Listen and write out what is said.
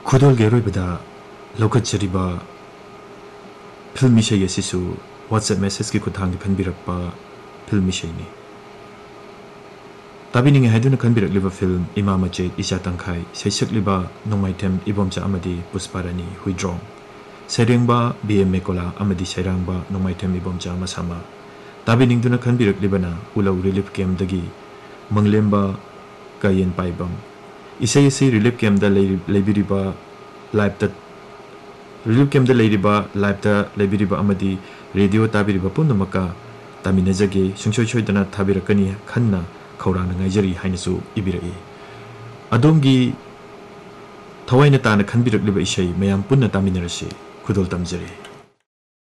ꯈꯨꯗꯣꯜꯒꯤ ꯑꯔꯣꯏꯕꯗ ꯂꯧꯈꯠꯆꯔꯤꯕ ꯐꯤꯜꯝ ꯏꯁꯩ ꯑꯁꯤꯁꯨ WhatsApp ꯃꯦꯁꯦꯖꯀꯤ ꯈꯨꯠꯊꯥꯡꯗ ꯈꯟꯕꯤꯔꯛꯄ ꯐꯤꯜꯝ ꯏꯁꯩꯅꯤ ꯇꯥꯕꯤꯅꯤꯡꯉꯦ ꯍꯥꯏꯗꯨꯅ ꯈꯟꯕꯤꯔꯛꯂꯤꯕ ꯐꯤꯜꯝ ꯏꯃꯥ ꯃꯆꯦꯠ ꯏꯆꯥ ꯇꯪꯈꯥꯏ ꯁꯩꯁꯛꯂꯤꯕ ꯅꯣꯡꯃꯥꯏꯊꯦꯝ ꯏꯕꯣꯝꯆꯥ ꯑꯃꯗꯤ ꯄꯨꯁꯄꯥꯔꯥꯅꯤ ꯍꯨꯏꯗ꯭ꯔꯣꯡ ꯁꯩꯔꯦꯡꯕ BM ꯃꯦꯀꯣꯂꯥ ꯑꯃꯗꯤ ꯁꯩꯔꯥꯡꯕ ꯅꯣꯡꯃꯥꯏꯊꯦꯝ ꯏꯕꯣꯝꯆꯥ ꯃꯁꯥꯃ ꯇꯥꯕꯤꯅꯤꯡꯗꯨꯅ ꯈꯟꯕꯤꯔꯛꯂꯤꯕꯅ ꯎꯂꯧ ꯔꯤꯂꯤꯐ ꯀꯦꯝꯞꯗꯒꯤ ꯃꯪꯂꯦꯝꯕ ꯀꯥꯌꯦꯟ ꯄꯥꯏꯕꯝ ꯏꯁꯩ ꯑꯁꯤ ꯔꯤꯂꯤꯐ ꯀꯦꯝꯞꯗ ꯂꯩꯕꯤꯔꯤꯕ ꯂꯥꯏꯚꯇ ꯂꯩꯕꯤꯔꯤꯕ ꯑꯃꯗꯤ ꯔꯦꯗꯤꯑꯣ ꯇꯥꯕꯤꯔꯤꯕ ꯄꯨꯝꯅꯃꯛꯀ ꯇꯥꯃꯤꯟꯅꯖꯒꯦ ꯁꯨꯡꯁꯣꯏ ꯁꯣꯏꯗꯅ ꯊꯥꯕꯤꯔꯛꯀꯅꯤ ꯈꯟꯅ ꯈꯧꯔꯥꯡꯅ ꯉꯥꯏꯖꯔꯤ ꯍꯥꯏꯅꯁꯨ ꯏꯕꯤꯔꯛꯏ ꯑꯗꯣꯝꯒꯤ ꯊꯋꯥꯏꯅ ꯇꯥꯅ ꯈꯟꯕꯤꯔꯛꯂꯤꯕ ꯏꯁꯩ ꯃꯌꯥꯝ ꯄꯨꯟꯅ ꯇꯥꯃꯤꯟꯅꯔꯁꯤ ꯈꯨꯗꯣꯜ ꯇꯝꯖꯔꯤ